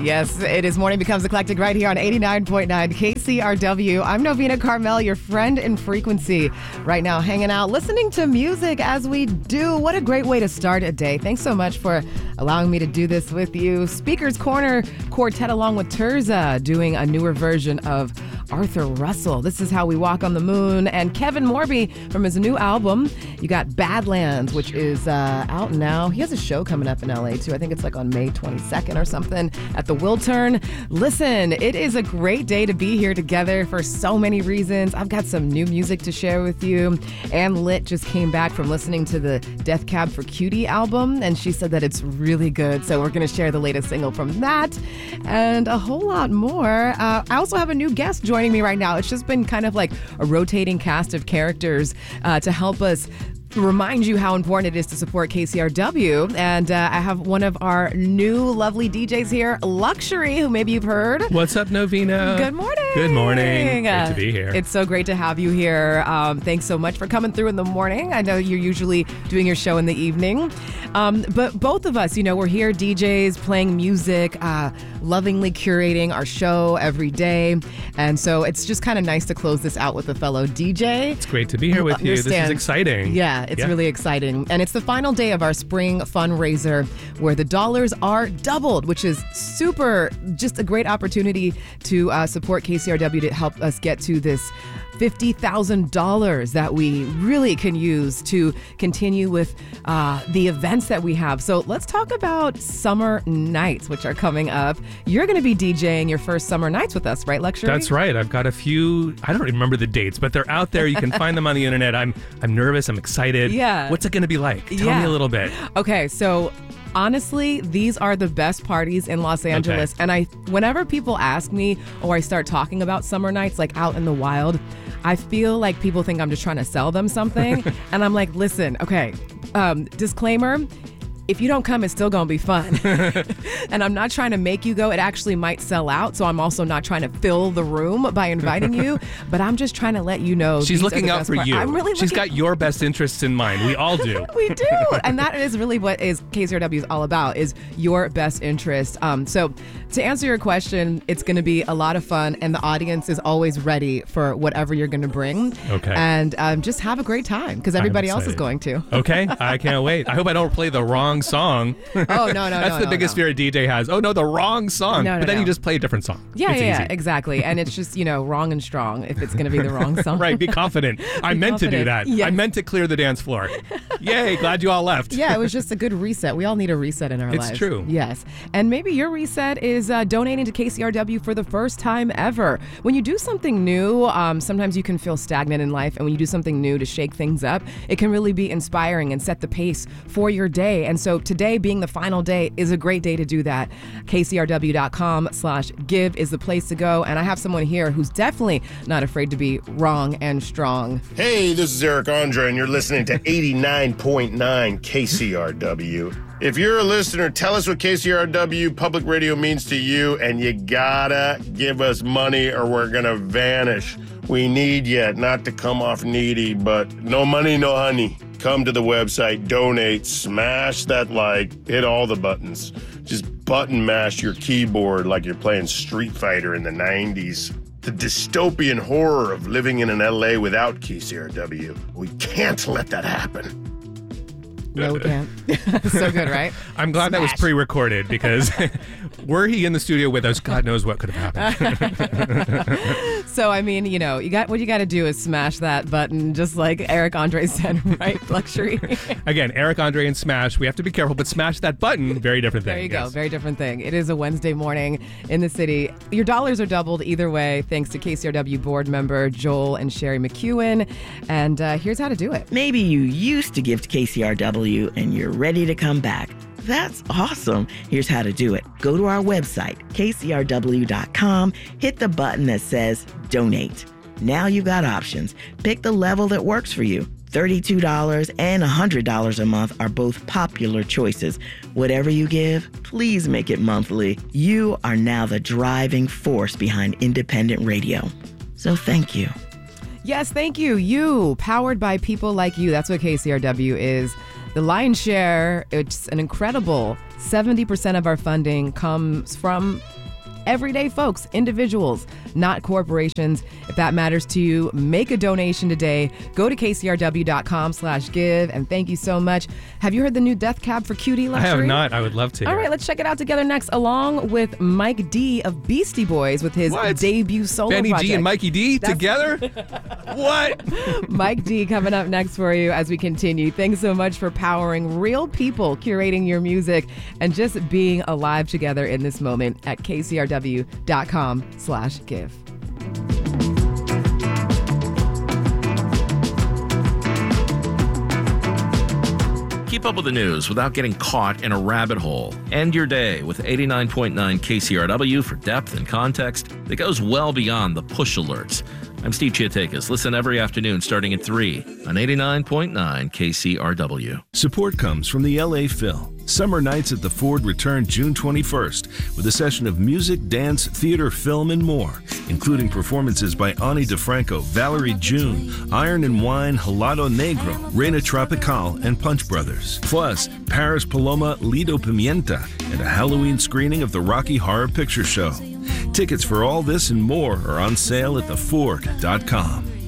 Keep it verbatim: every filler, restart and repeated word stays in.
Yes, it is Morning Becomes Eclectic right here on eighty-nine point nine K C R W. I'm Novena Carmel, your friend in frequency. Right now, hanging out, listening to music as we do. What a great way to start a day. Thanks so much for allowing me to do this with you. Speaker's Corner Quartet along with Terza doing a newer version of Arthur Russell. This is How We Walk on the Moon. And Kevin Morby from his new album. You got Badlands, which is uh, out now. He has a show coming up in L A too. I think it's like on May twenty-second or something at the Wiltern. Listen, it is a great day to be here together for so many reasons. I've got some new music to share with you. Ann Litt just came back from listening to the Death Cab for Cutie album, and she said that it's really good. So we're going to share the latest single from that and a whole lot more. Uh, I also have a new guest joining me right now. It's just been kind of like a rotating cast of characters uh, to help us remind you how important it is to support K C R W. And uh, I have one of our new lovely D Js here, Luxury, who maybe you've heard. What's up, Novena? Good morning. Good morning. Great to be here. It's so great to have you here. Um, thanks so much for coming through in the morning. I know you're usually doing your show in the evening. Um, but both of us, you know, we're here D Js playing music, uh, lovingly curating our show every day. And so it's just kind of nice to close this out with a fellow D J. It's great to be here with you. This is exciting. Yeah, it's yeah. really exciting. And it's the final day of our spring fundraiser where the dollars are doubled, which is super, just a great opportunity to uh, support K C R W to help us get to this fifty thousand dollars that we really can use to continue with uh, the events that we have. So let's talk about Summer Nights, which are coming up. You're going to be DJing your first Summer Nights with us, right, Luxury? That's right. I've got a few, I don't remember the dates, but they're out there. You can find them on the internet. I'm I'm nervous. I'm excited. Yeah. What's it going to be like? Tell yeah. me a little bit. Okay, so honestly, these are the best parties in Los Angeles. Okay. And I, whenever people ask me or I start talking about Summer Nights, like out in the wild, I feel like people think I'm just trying to sell them something. And I'm like, listen, okay, um, disclaimer, if you don't come, it's still going to be fun. And I'm not trying to make you go. It actually might sell out. So I'm also not trying to fill the room by inviting you. But I'm just trying to let you know. She's looking out for part. you. I'm really She's looking- got your best interests in mind. We all do. We do. And that is really what is K C R W is all about, is your best interest. Um, so to answer your question, it's going to be a lot of fun. And the audience is always ready for whatever you're going to bring. Okay. And um, just have a great time because everybody else is going to. Okay. I can't wait. I hope I don't play the wrong song. Oh, no, no, That's no, the no, biggest no. fear a D J has. Oh, no, the wrong song. No, no, but then no. you just play a different song. Yeah, it's yeah, easy. exactly. And it's just, you know, wrong and strong if it's going to be the wrong song. Right, be confident. I Be meant to do confident. that. Yes. I meant to clear the dance floor. Yay, glad you all left. Yeah, it was just a good reset. We all need a reset in our It's lives. true. Yes. And maybe your reset is uh, donating to K C R W for the first time ever. When you do something new, um, sometimes you can feel stagnant in life. And when you do something new to shake things up, it can really be inspiring and set the pace for your day. And so today being the final day is a great day to do that. K C R W dot com slash give is the place to go. And I have someone here who's definitely not afraid to be wrong and strong. Hey, this is Eric Andre, and you're listening to eighty-nine point nine K C R W. If you're a listener, tell us what K C R W public radio means to you, and you gotta give us money or we're gonna vanish. We need you, not to come off needy, but no money, no honey. Come to the website, donate, smash that like, hit all the buttons. Just button mash your keyboard like you're playing Street Fighter in the nineties. The dystopian horror of living in an L A without K C R W. We can't let that happen. No, we can't. So good, right? I'm glad that was Smash. pre-recorded because were he in the studio with us, God knows what could have happened. So, I mean, you know, you got what you got to do is smash that button, just like Eric Andre said, right? Luxury. Again, Eric Andre and Smash, we have to be careful, but smash that button, very different thing. There you go. yes. Very different thing. It is a Wednesday morning in the city. Your dollars are doubled either way, thanks to K C R W board member Joel and Sherry McEwen. And uh, here's how to do it. Maybe you used to give to K C R W and you're ready to come back. That's awesome. Here's how to do it. Go to our website, K C R W dot com, hit the button that says donate. Now you've got options. Pick the level that works for you. thirty-two dollars and one hundred dollars a month are both popular choices. Whatever you give, please make it monthly. You are now the driving force behind independent radio. So thank you. Yes, thank you. You, powered by people like you. That's what K C R W is. The lion's share, it's an incredible seventy percent of our funding comes from everyday folks, individuals, not corporations. If that matters to you, make a donation today. Go to kcrw.com slash give. And thank you so much. Have you heard the new Death Cab for Cutie I luxury? have not. I would love to. All hear right, it. let's check it out together next, along with Mike D of Beastie Boys with his What? debut solo Benny project. G and Mikey D That's- together? What? Mike D coming up next for you as we continue. Thanks so much for powering real people, curating your music, and just being alive together in this moment at kcrw.com slash give. Keep up with the news without getting caught in a rabbit hole. End your day with eighty-nine point nine K C R W for depth and context that goes well beyond the push alerts. I'm Steve Chiatakis. Listen every afternoon starting at three on eighty-nine point nine K C R W. Support comes from the L A Phil. Summer Nights at the Ford return June twenty-first with a session of music, dance, theater, film, and more, including performances by Ani DeFranco, Valerie June, Iron and Wine, Helado Negro, Reina Tropical, and Punch Brothers. Plus, Paris Paloma, Lido Pimienta, and a Halloween screening of the Rocky Horror Picture Show. Tickets for all this and more are on sale at the ford dot com.